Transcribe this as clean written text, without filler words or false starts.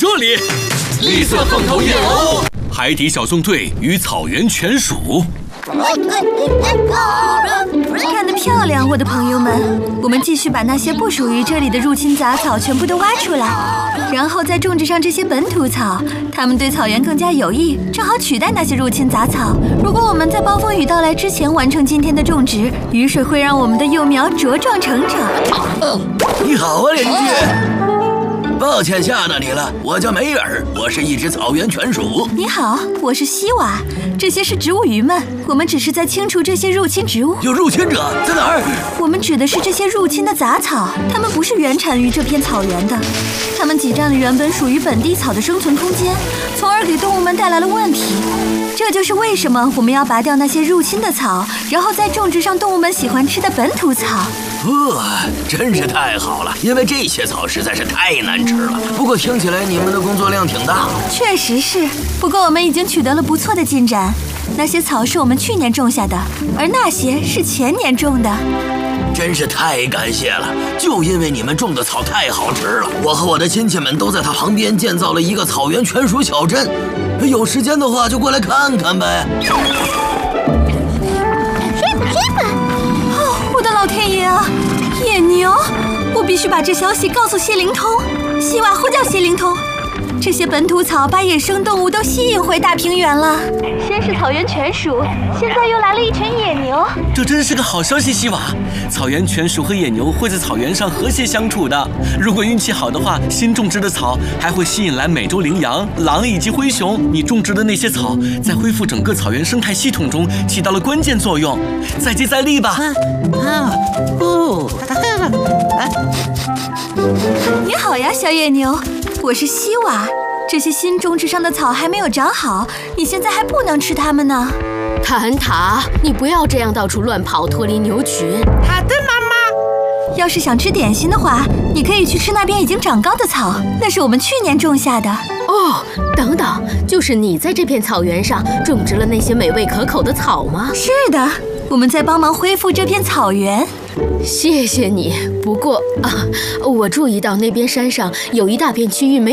这里。 绿色凤头野鸥， 海底小纵队与草原犬鼠。 干得漂亮，我的朋友们！我们继续把那些不属于这里的入侵杂草全部都挖出来，然后再种植上这些本土草，它们对草原更加有益，正好取代那些入侵杂草。如果我们在暴风雨到来之前完成今天的种植，雨水会让我们的幼苗茁壮成长。 你好啊，邻居。抱歉吓到你了，我叫梅尔，我是一只草原犬鼠。 你好，我是西瓦，这些是植物鱼们，我们只是在清除这些入侵植物。 有入侵者在哪儿？ 我们指的是这些入侵的杂草，它们不是原产于这片草原的，它们挤占了原本属于本地草的生存空间，从而给动物们带来了问题。这就是为什么我们要拔掉那些入侵的草，然后再种植上动物们喜欢吃的本土草。 真是太好了，因为这些草实在是太难吃了。不过听起来你们的工作量挺大。 确实是，不过我们已经取得了不错的进展。那些草是我们去年种下的，而那些是前年种的。 真是太感谢了，就因为你们种的草太好吃了，我和我的亲戚们都在它旁边建造了一个草原犬鼠小镇。有时间的话就过来看看呗。 我的老天爷啊！野牛！我必须把这消息告诉谢灵通。西瓦呼叫谢灵通。这些本土草把野生动物都吸引回大平原了。先是草原犬鼠，现在又来了一群野牛。 这真是个好消息，西瓦。草原犬鼠和野牛会在草原上和谐相处的。如果运气好的话，新种植的草还会吸引来美洲羚羊、狼以及灰熊。你种植的那些草，在恢复整个草原生态系统中起到了关键作用。再接再厉吧！ 你好呀，小野牛，我是西瓦。这些新种植上的草还没有长好，你现在还不能吃它们呢。 坦塔，你不要这样到处乱跑，脱离牛群。 好的，妈妈。 要是想吃点心的话，你可以去吃那边已经长高的草，那是我们去年种下的。 哦，等等，就是你在这片草原上种植了那些美味可口的草吗？ 是的，我们在帮忙恢复这片草原。 谢谢你。不过我注意到那边山上有一大片区域没